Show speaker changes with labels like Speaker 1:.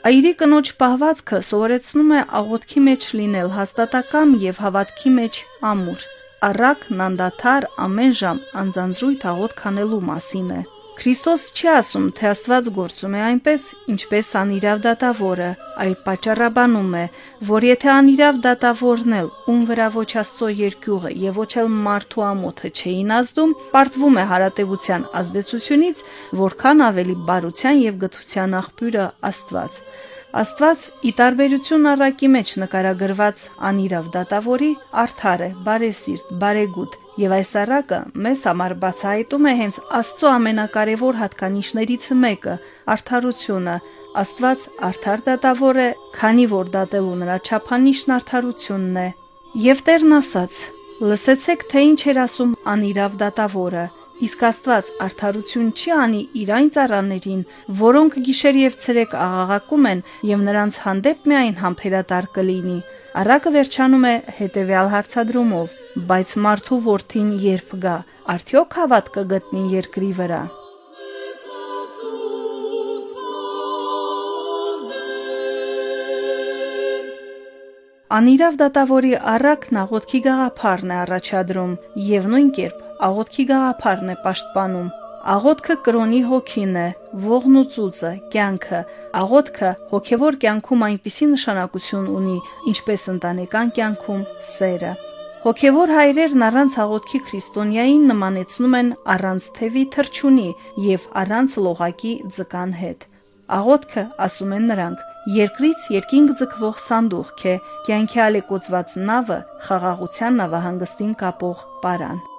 Speaker 1: Այրի կնոջ պահվածքը սովորեցնում է աղոթքի մեջ լինել հաստատակամ եւ հավատքի մեջ ամուր։ Առակն անդադար ամեն ժամ անձանձրույթ աղոթք անելու մասին է։ Քրիստոս չի ասում, թե Աստված գործում է այնպես, ինչպես անիրավ դատավորը, այլ պատճառաբանում է, որ եթե անիրավ դատավորն էլ, ում վրա ոչ Աստծո երկյուղը եւ ոչ էլ մարդու ամոթը չէին ազդում, պարտվում է հարատեվության ազդեցությունից, որքան ավելի բարության եւ գթության աղբյուրը Աստված։ Աստված, ի տարբերություն առակի մեջ նկարագրված անիրավ դատավորի, արդար է, բարեսիրտ, բարեգութ, եւ այս առակը մեզ համար բացահայտում է հենց Աստծո ամենակարևոր հատկանիշներից մեկը՝ արդարությունը։ Աստված արդար դատավոր է, քանի որ դատելու նրա չափանիշն արդարությունն է։ Եվ Տերն ասաց. «Լսեցեք, թե ինչ էր ասում անիրավ դատավորը։ Իսկ Աստված արդարություն չի անի իր այն ծառաներին, որոնք գիշեր եւ ցերեկ աղաղակում են եւ նրանց հանդեպ միայն համբերատար կլինի»։ Առակը վերջանում է հետևյալ հարցադրումով. բայց մարդու որդին երբ գա, արդյոք հավատ կգտնի երկրի վրա։ Անիրավ դատավորի առակն աղոթքի գաղափարն է առաջադրում եւ նույն կերպ աղոթքի գաղափարն է պաշտպանում։ Աղոթքը կրոնի հոգին է, ողն ու ծուծը, կյանքը։ Աղոթքը հոգևոր կյանքում այնպիսի նշանակություն ունի, ինչպես ընտանեկան կյանքում սերը։ Հոգևոր հայրերն առանց աղոթքի քրիստոնյային նմանեցնում են առանց թևի թռչունի եւ առանց լողակի ձկան հետ։ Աղոթքը, ասում են նրանք, երկրից երկինք ձգվող սանդուղք է, կյանքի ալեկոծված նավը խաղաղության նավահանգստին կապող պարան։